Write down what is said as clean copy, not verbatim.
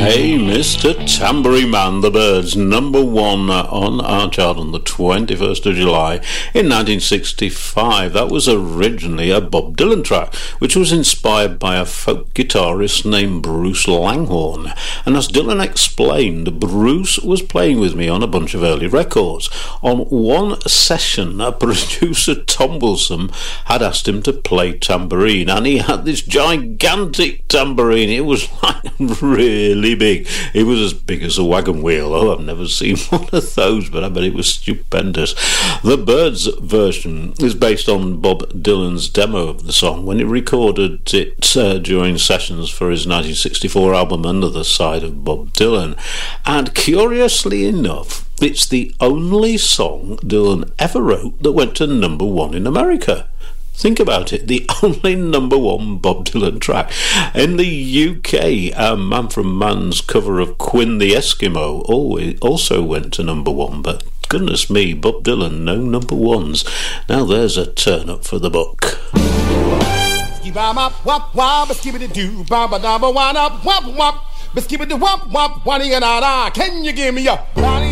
Hey, Mr. Tambourine Man, The Byrds, number one on our chart on the 21st of July in 1965. That was originally a Bob Dylan track, which was inspired by a folk guitarist named Bruce Langhorne. And as Dylan explained, Bruce was playing with me on a bunch of early records. On one session, producer Tom Wilson had asked him to play tambourine, and he had this gigantic tambourine. It was like really big. It was as big as a wagon wheel. Oh, I've never seen one of those, but I bet it was stupendous. The Byrds version is based on Bob Dylan's demo of the song when he recorded it during sessions for his 1964 album Under the Side of Bob Dylan. And curiously enough, it's the only song Dylan ever wrote that went to number one in America. Think about it, the only number one Bob Dylan track. In the UK, Man from Man's cover of Quinn the Eskimo also went to number one, but goodness me, Bob Dylan, no number ones. Now there's a turn up for the book. Can you give me a